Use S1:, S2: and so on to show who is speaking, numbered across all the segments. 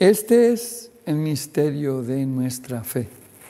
S1: Este es el misterio de nuestra fe.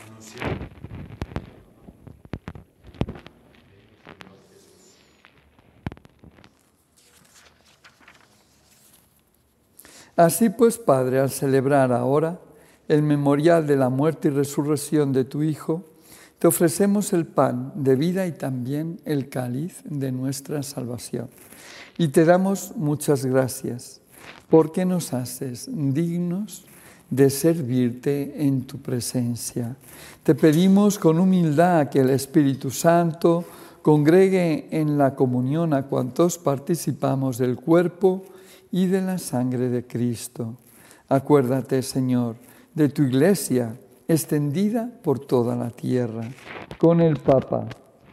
S1: Así pues, Padre, al celebrar ahora el memorial de la muerte y resurrección de tu Hijo, te ofrecemos el pan de vida y también el cáliz de nuestra salvación. Y te damos muchas gracias, porque nos haces dignos de servirte en tu presencia. Te pedimos con humildad que el Espíritu Santo congregue en la comunión a cuantos participamos del cuerpo y de la sangre de Cristo. Acuérdate, Señor, de tu Iglesia extendida por toda la tierra, con el Papa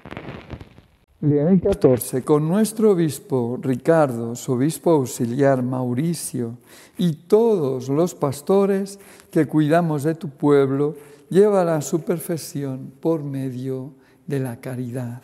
S1: León XIV, con nuestro obispo Ricardo, su obispo auxiliar Mauricio y todos los pastores que cuidamos de tu pueblo, llévala a su perfección por medio de la caridad.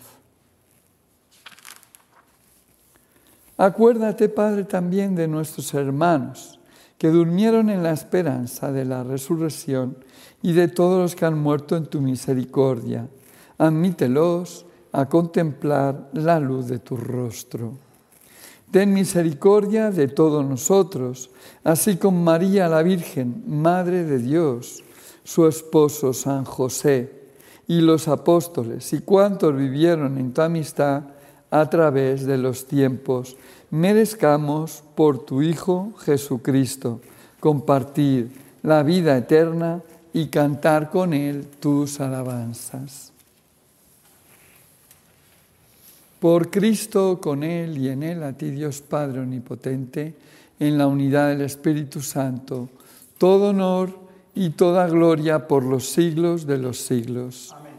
S1: Acuérdate, Padre, también de nuestros hermanos que durmieron en la esperanza de la resurrección y de todos los que han muerto en tu misericordia. Admítelos a contemplar la luz de tu rostro. Ten misericordia de todos nosotros, así como María la Virgen, Madre de Dios, su esposo San José, y los apóstoles, y cuantos vivieron en tu amistad a través de los tiempos, merezcamos por tu Hijo Jesucristo compartir la vida eterna y cantar con Él tus alabanzas. Por Cristo, con Él y en Él, a ti Dios Padre Omnipotente, en la unidad del Espíritu Santo, todo honor y toda gloria por los siglos de los siglos. Amén.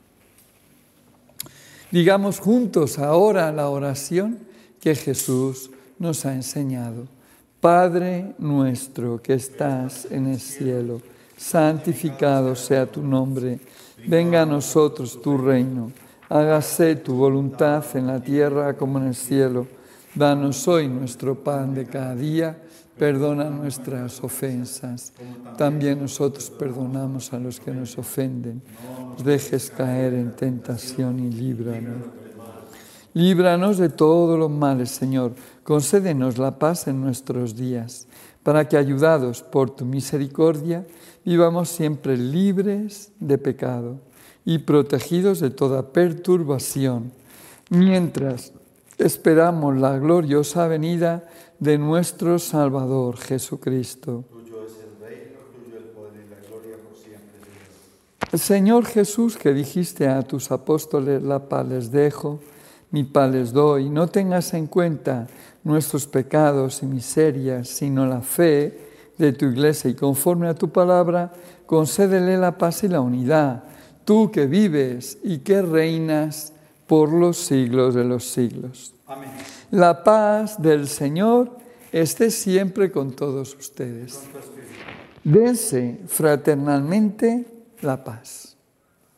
S1: Digamos juntos ahora la oración que Jesús nos ha enseñado. Padre nuestro que estás en el cielo, santificado sea tu nombre, venga a nosotros tu reino. Hágase tu voluntad en la tierra como en el cielo. Danos hoy nuestro pan de cada día. Perdona nuestras ofensas. También nosotros perdonamos a los que nos ofenden. No nos dejes caer en tentación y líbranos. Líbranos de todos los males, Señor. Concédenos la paz en nuestros días, para que, ayudados por tu misericordia, vivamos siempre libres de pecado y protegidos de toda perturbación, mientras esperamos la gloriosa venida de nuestro Salvador Jesucristo.
S2: Tuyo es el reino, tuyo el poder y la gloria por siempre, Señor.
S1: Señor Jesús, que dijiste a tus apóstoles, la paz les dejo, mi paz les doy, no tengas en cuenta nuestros pecados y miserias, sino la fe de tu Iglesia, y conforme a tu palabra, concédele la paz y la unidad, tú que vives y que reinas por los siglos de los siglos.
S2: Amén.
S1: La paz del Señor esté siempre con todos ustedes. Dense fraternalmente la paz.